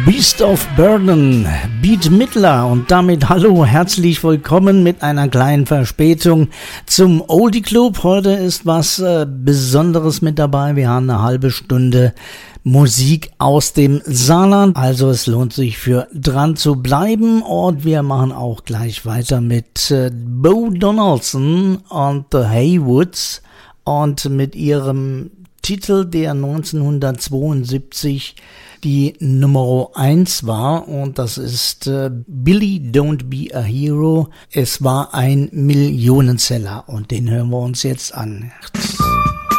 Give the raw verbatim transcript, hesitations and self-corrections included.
Beast of Burden, Bette Midler und damit hallo, herzlich willkommen mit einer kleinen Verspätung zum Oldie Club. Heute ist was äh, Besonderes mit dabei. Wir haben eine halbe Stunde Musik aus dem Saarland, also es lohnt sich für dran zu bleiben und wir machen auch gleich weiter mit äh, Bo Donaldson und The Haywoods und mit ihrem Titel, der neunzehnhundertzweiundsiebzig die Nummer eins war, und das ist äh, Billy Don't Be a Hero. Es war ein Millionenseller und den hören wir uns jetzt an.